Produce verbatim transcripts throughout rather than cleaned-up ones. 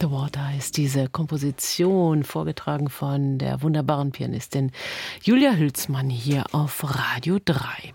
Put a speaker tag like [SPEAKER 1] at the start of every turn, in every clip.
[SPEAKER 1] The Water ist diese Komposition, vorgetragen von der wunderbaren Pianistin Julia Hülsmann hier auf Radio drei.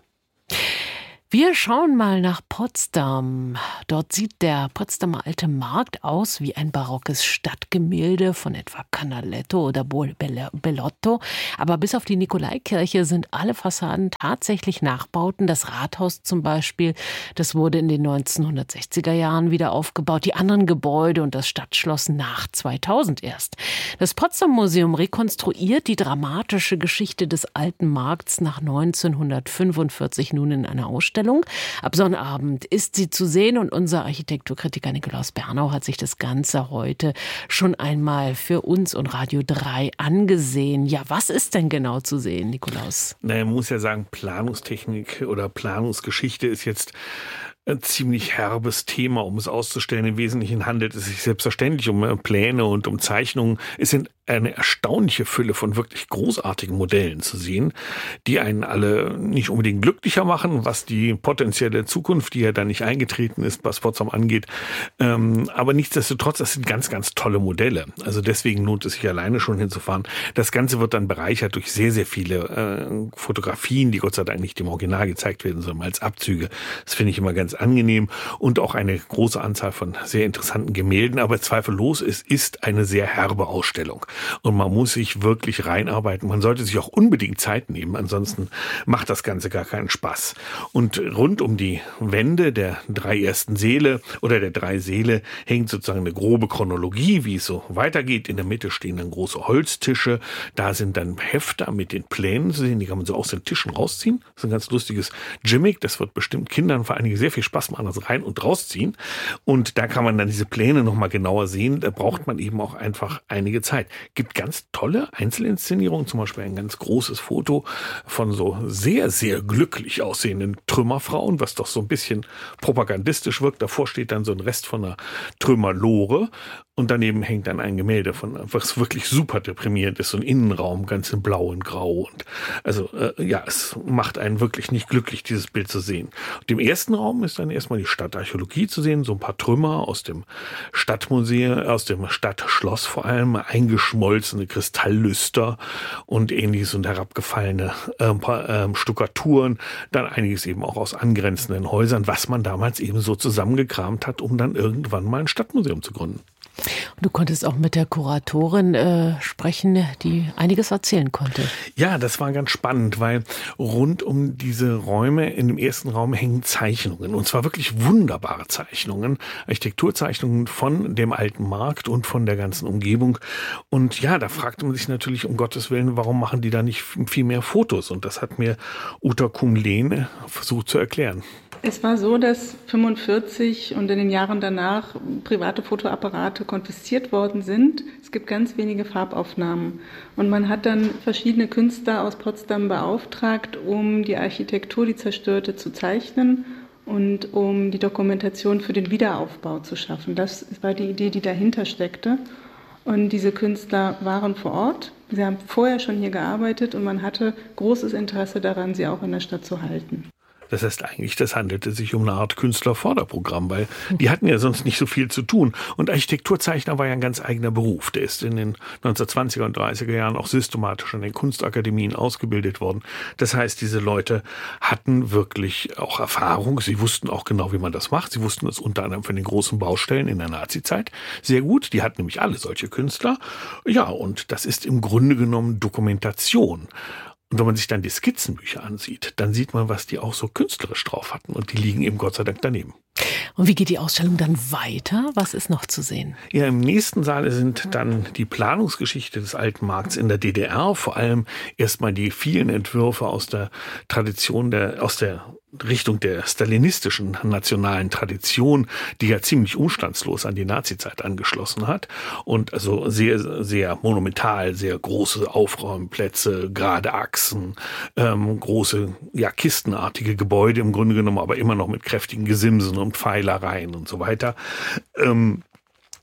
[SPEAKER 1] Wir schauen mal nach Potsdam. Dort sieht der Potsdamer Alte Markt aus wie ein barockes Stadtgemälde von etwa Canaletto oder Bellotto. Aber bis auf die Nikolaikirche sind alle Fassaden tatsächlich Nachbauten. Das Rathaus zum Beispiel, das wurde in den neunzehnhundertsechziger Jahren wieder aufgebaut. Die anderen Gebäude und das Stadtschloss nach zweitausend erst. Das Potsdam Museum rekonstruiert die dramatische Geschichte des Alten Markts nach neunzehnhundertfünfundvierzig nun in einer Ausstellung. Ab Sonnabend ist sie zu sehen und unser Architekturkritiker Nikolaus Bernau hat sich das Ganze heute schon einmal für uns und Radio drei angesehen. Ja, was ist denn genau zu sehen, Nikolaus?
[SPEAKER 2] Na, man muss ja sagen, Planungstechnik oder Planungsgeschichte ist jetzt ein ziemlich herbes Thema, um es auszustellen. Im Wesentlichen handelt es sich selbstverständlich um Pläne und um Zeichnungen. Es sind eine erstaunliche Fülle von wirklich großartigen Modellen zu sehen, die einen alle nicht unbedingt glücklicher machen, was die potenzielle Zukunft, die ja dann nicht eingetreten ist, was Potsdam angeht. Ähm, aber nichtsdestotrotz, das sind ganz, ganz tolle Modelle. Also deswegen lohnt es sich alleine schon hinzufahren. Das Ganze wird dann bereichert durch sehr, sehr viele äh, Fotografien, die Gott sei Dank nicht im Original gezeigt werden, sondern als Abzüge. Das finde ich immer ganz angenehm und auch eine große Anzahl von sehr interessanten Gemälden. Aber zweifellos, es ist eine sehr herbe Ausstellung. Und man muss sich wirklich reinarbeiten. Man sollte sich auch unbedingt Zeit nehmen, ansonsten macht das Ganze gar keinen Spaß. Und rund um die Wände der drei ersten Säle oder der drei Säle hängt sozusagen eine grobe Chronologie, wie es so weitergeht. In der Mitte stehen dann große Holztische. Da sind dann Hefter mit den Plänen zu sehen. Die kann man so aus den Tischen rausziehen. Das ist ein ganz lustiges Gimmick. Das wird bestimmt Kindern vor allen Dingen sehr viel Spaß machen, das rein und rausziehen. Und da kann man dann diese Pläne nochmal genauer sehen. Da braucht man eben auch einfach einige Zeit. Gibt ganz tolle Einzelinszenierungen, zum Beispiel ein ganz großes Foto von so sehr, sehr glücklich aussehenden Trümmerfrauen, was doch so ein bisschen propagandistisch wirkt. Davor steht dann so ein Rest von einer Trümmerlore. Und daneben hängt dann ein Gemälde von, was wirklich super deprimierend ist, so ein Innenraum, ganz in Blau und Grau. Und also äh, ja, es macht einen wirklich nicht glücklich, dieses Bild zu sehen. Und im ersten Raum ist dann erstmal die Stadtarchäologie zu sehen, so ein paar Trümmer aus dem Stadtmuseum, aus dem Stadtschloss vor allem, eingeschmolzene Kristalllüster und ähnliches und herabgefallene äh, paar, äh, Stuckaturen, dann einiges eben auch aus angrenzenden Häusern, was man damals eben so zusammengekramt hat, um dann irgendwann mal ein Stadtmuseum zu gründen.
[SPEAKER 1] Du konntest auch mit der Kuratorin äh, sprechen, die einiges erzählen konnte.
[SPEAKER 2] Ja, das war ganz spannend, weil rund um diese Räume in dem ersten Raum hängen Zeichnungen. Und zwar wirklich wunderbare Zeichnungen, Architekturzeichnungen von dem Alten Markt und von der ganzen Umgebung. Und ja, da fragte man sich natürlich um Gottes Willen, warum machen die da nicht viel mehr Fotos? Und das hat mir Uta Kumlehn versucht zu erklären.
[SPEAKER 3] Es war so, dass fünfundvierzig und in den Jahren danach private Fotoapparate konfisziert worden sind. Es gibt ganz wenige Farbaufnahmen. Und man hat dann verschiedene Künstler aus Potsdam beauftragt, um die Architektur, die zerstörte, zu zeichnen und um die Dokumentation für den Wiederaufbau zu schaffen. Das war die Idee, die dahinter steckte. Und diese Künstler waren vor Ort. Sie haben vorher schon hier gearbeitet und man hatte großes Interesse daran, sie auch in der Stadt zu halten.
[SPEAKER 2] Das heißt eigentlich, das handelte sich um eine Art Künstlerförderprogramm, weil die hatten ja sonst nicht so viel zu tun. Und Architekturzeichner war ja ein ganz eigener Beruf. Der ist in den neunzehnhundertzwanziger und dreißiger Jahren auch systematisch an den Kunstakademien ausgebildet worden. Das heißt, diese Leute hatten wirklich auch Erfahrung. Sie wussten auch genau, wie man das macht. Sie wussten das unter anderem von den großen Baustellen in der Nazizeit sehr gut. Die hatten nämlich alle solche Künstler. Ja, und das ist im Grunde genommen Dokumentation. Und wenn man sich dann die Skizzenbücher ansieht, dann sieht man, was die auch so künstlerisch drauf hatten. Und die liegen eben Gott sei Dank daneben.
[SPEAKER 1] Und wie geht die Ausstellung dann weiter? Was ist noch zu sehen?
[SPEAKER 2] Ja, im nächsten Saal sind dann die Planungsgeschichte des Alten Markts in der D D R. Vor allem erstmal die vielen Entwürfe aus der Tradition der, aus der Richtung der stalinistischen nationalen Tradition, die ja ziemlich umstandslos an die Nazizeit angeschlossen hat und also sehr, sehr monumental, sehr große Aufräumplätze, gerade Achsen, ähm, große, ja, kistenartige Gebäude im Grunde genommen, aber immer noch mit kräftigen Gesimsen und Pfeilereien und so weiter. Ähm,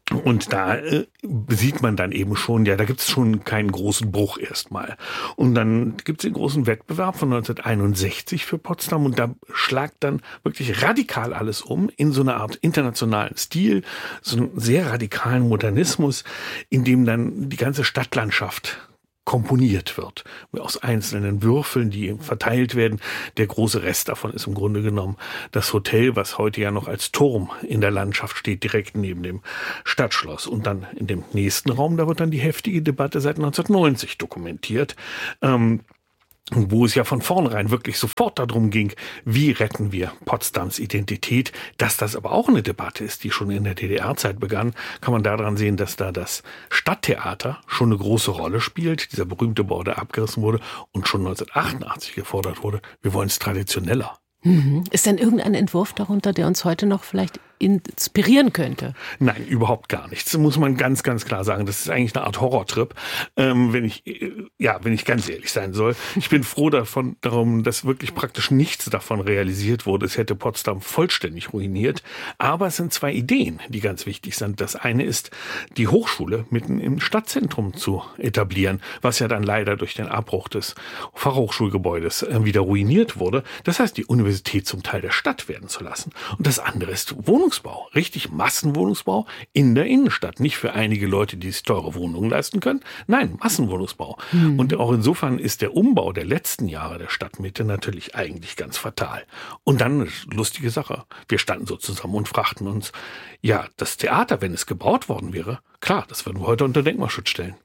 [SPEAKER 2] Und da äh, sieht man dann eben schon, ja, da gibt es schon keinen großen Bruch erstmal. Und dann gibt es den großen Wettbewerb von neunzehnhunderteinundsechzig für Potsdam und da schlagt dann wirklich radikal alles um in so eine Art internationalen Stil, so einen sehr radikalen Modernismus, in dem dann die ganze Stadtlandschaft komponiert wird, aus einzelnen Würfeln, die verteilt werden. Der große Rest davon ist im Grunde genommen das Hotel, was heute ja noch als Turm in der Landschaft steht, direkt neben dem Stadtschloss. Und dann in dem nächsten Raum, da wird dann die heftige Debatte seit neunzehnhundertneunzig dokumentiert, ähm, wo es ja von vornherein wirklich sofort darum ging, wie retten wir Potsdams Identität. Dass das aber auch eine Debatte ist, die schon in der D D R-Zeit begann, kann man daran sehen, dass da das Stadttheater schon eine große Rolle spielt. Dieser berühmte Bau, der abgerissen wurde und schon neunzehnhundertachtundachtzig gefordert wurde, wir wollen es traditioneller.
[SPEAKER 1] Mhm. Ist denn irgendein Entwurf darunter, der uns heute noch vielleicht inspirieren könnte?
[SPEAKER 2] Nein, überhaupt gar nichts. Das muss man ganz, ganz klar sagen. Das ist eigentlich eine Art Horrortrip, ähm, wenn ich, ja, wenn ich ganz ehrlich sein soll. Ich bin froh davon, darum, dass wirklich praktisch nichts davon realisiert wurde. Es hätte Potsdam vollständig ruiniert. Aber es sind zwei Ideen, die ganz wichtig sind. Das eine ist, die Hochschule mitten im Stadtzentrum zu etablieren, was ja dann leider durch den Abbruch des Fachhochschulgebäudes wieder ruiniert wurde. Das heißt, die Universität zum Teil der Stadt werden zu lassen. Und das andere ist Wohnungsbau. Richtig Massenwohnungsbau in der Innenstadt. Nicht für einige Leute, die sich teure Wohnungen leisten können. Nein, Massenwohnungsbau. Mhm. Und auch insofern ist der Umbau der letzten Jahre der Stadtmitte natürlich eigentlich ganz fatal. Und dann eine lustige Sache. Wir standen so zusammen und fragten uns, ja, das Theater, wenn es gebaut worden wäre, klar, das würden wir heute unter Denkmalschutz stellen.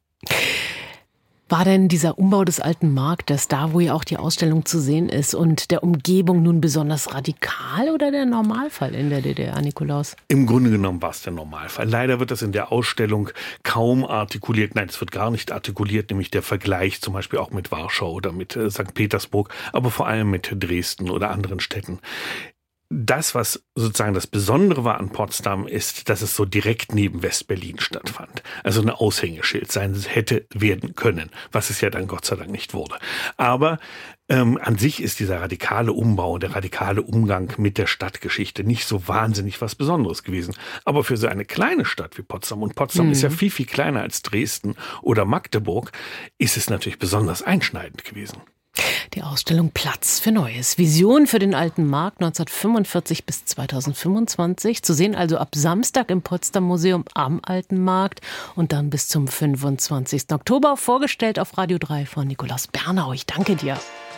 [SPEAKER 1] War denn dieser Umbau des alten Marktes, da wo ja auch die Ausstellung zu sehen ist, und der Umgebung nun besonders radikal oder der Normalfall in der D D R, Nikolaus?
[SPEAKER 2] Im Grunde genommen war es der Normalfall. Leider wird das in der Ausstellung kaum artikuliert. Nein, es wird gar nicht artikuliert, nämlich der Vergleich zum Beispiel auch mit Warschau oder mit äh, Sankt Petersburg, aber vor allem mit Dresden oder anderen Städten. Das, was sozusagen das Besondere war an Potsdam, ist, dass es so direkt neben West-Berlin stattfand. Also ein Aushängeschild sein hätte werden können, was es ja dann Gott sei Dank nicht wurde. Aber ähm, an sich ist dieser radikale Umbau, der radikale Umgang mit der Stadtgeschichte nicht so wahnsinnig was Besonderes gewesen. Aber für so eine kleine Stadt wie Potsdam, und Potsdam mhm. ist ja viel, viel kleiner als Dresden oder Magdeburg, ist es natürlich besonders einschneidend gewesen.
[SPEAKER 1] Die Ausstellung Platz für Neues. Vision für den alten Markt neunzehnhundertfünfundvierzig bis zweitausendfünfundzwanzig. Zu sehen also ab Samstag im Potsdam Museum am Alten Markt und dann bis zum fünfundzwanzigsten Oktober. Vorgestellt auf Radio drei von Nikolaus Bernau. Ich danke dir.